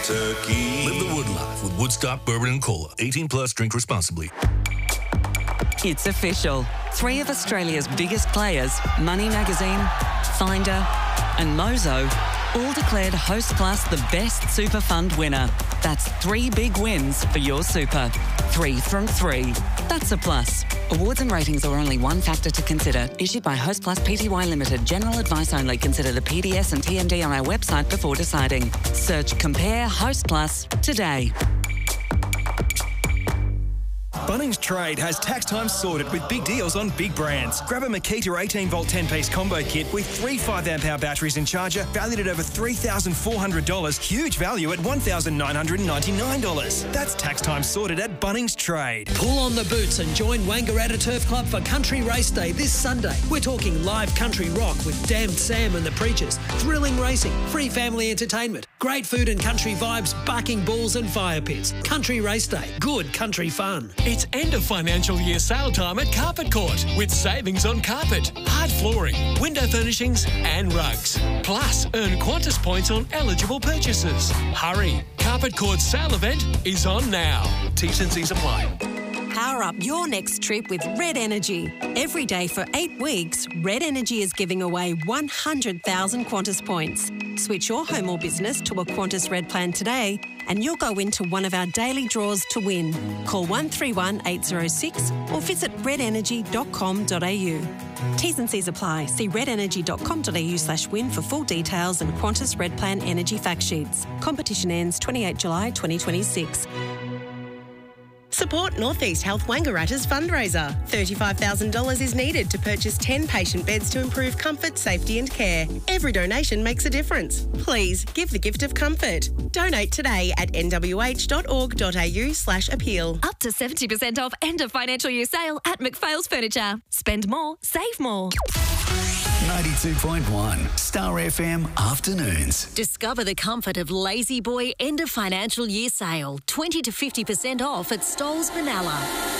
Kentucky. Live the Wood life with Woodstock Bourbon and Cola. 18 plus. Drink responsibly. It's official. 3 of Australia's biggest players, Money Magazine, Finder and Mozo, all declared Hostplus the best super fund winner. That's 3 big wins for your super. 3 from 3. That's a plus. Awards and ratings are only one factor to consider. Issued by Hostplus Pty Limited. General advice only. Consider the PDS and TMD on our website before deciding. Search Compare Hostplus today. Bunnings Trade has tax time sorted with big deals on big brands. Grab a Makita 18-volt 10-piece combo kit with 3 5-amp-hour batteries and charger valued at over $3,400. Huge value at $1,999. That's tax time sorted at Bunnings Trade. Pull on the boots and join Wangaratta Turf Club for Country Race Day this Sunday. We're talking live country rock with Damned Sam and the Preachers, thrilling racing, free family entertainment, great food and country vibes, barking bulls and fire pits. Country Race Day, good country fun. It's end of financial year sale time at Carpet Court with savings on carpet, hard flooring, window furnishings and rugs. Plus, earn Qantas points on eligible purchases. Hurry! Carpet Court's sale event is on now. T's and C's apply. Power up your next trip with Red Energy. Every day for 8 weeks, Red Energy is giving away 100,000 Qantas points. Switch your home or business to a Qantas Red plan today and you'll go into one of our daily draws to win. Call 131 806 or visit redenergy.com.au. T's and C's apply. See redenergy.com.au/win for full details and Qantas Red Plan energy fact sheets. Competition ends 28 July 2026. Support North East Health Wangaratta's fundraiser. $35,000 is needed to purchase 10 patient beds to improve comfort, safety and care. Every donation makes a difference. Please give the gift of comfort. Donate today at nwh.org.au/appeal. Up to 70% off end of financial year sale at McPhail's Furniture. Spend more, save more. 92.1 Star FM Afternoons. Discover the comfort of Lazy Boy end of financial year sale. 20 to 50% off at Stoles Benalla.